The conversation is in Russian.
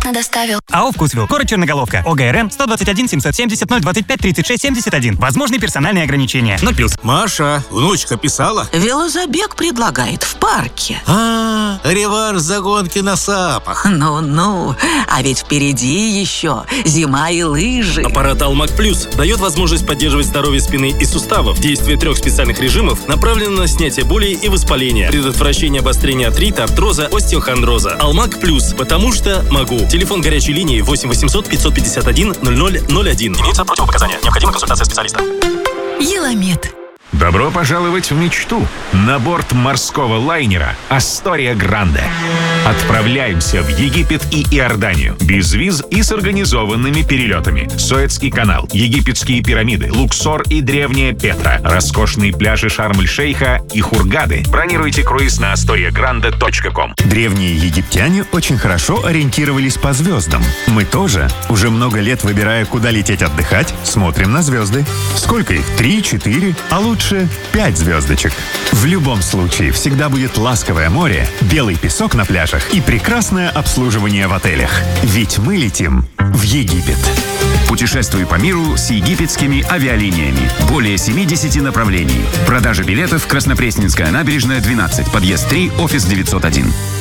вкусно доставил. АО «Вкусвилл». Город Черноголовка. ОГРН 121 770 025 36 71. Возможны персональные ограничения. 0+. Маша, внучка писала? Велозабег предлагает в парке. Реванш за гонки на САПах. Ну-ну, а ведь впереди еще зима и лыжи. Аппарат Алмаг Плюс дает возможность поддерживать здоровье спины и суставов. Действие 3 специальных режимов направлено на снятие боли и воспаления, предотвращение обострения артрита, артроза, остеохондроза. Алмаг Плюс, потому что могу. Телефон горячей линии 8 800 551 0001. Имеются противопоказания. Необходима консультация специалиста. Еламед. Добро пожаловать в мечту на борт морского лайнера «Астория Гранде». Отправляемся в Египет и Иорданию без виз и с организованными перелетами. Суэцкий канал, египетские пирамиды, Луксор и древняя Петра, роскошные пляжи Шарм-эль-Шейха и Хургады. Бронируйте круиз на astoriagrande.com. Древние египтяне очень хорошо ориентировались по звездам. Мы тоже. Уже много лет, выбирая, куда лететь отдыхать, смотрим на звезды. Сколько их? 3, 4, а лучше 5 звездочек. В любом случае, всегда будет ласковое море, белый песок на пляжах и прекрасное обслуживание в отелях. Ведь мы летим в Египет. Путешествуй по миру с египетскими авиалиниями. Более 70 направлений. Продажа билетов Краснопресненская набережная, 12, подъезд 3, офис 901.